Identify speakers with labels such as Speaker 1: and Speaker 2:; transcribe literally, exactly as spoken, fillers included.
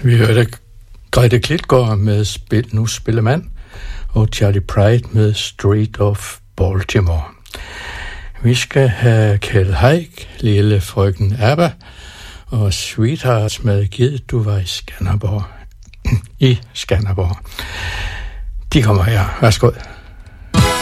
Speaker 1: Vi hørte Grete Klitgaard med Spil, Nu spiller mand, og Charlie Pride med Street of Baltimore. Vi skal have Kjeld Haik, Lille frøken Abba, og Sweethearts med Gid du var i Skanderborg. I Skanderborg. De kommer her. Værsgo.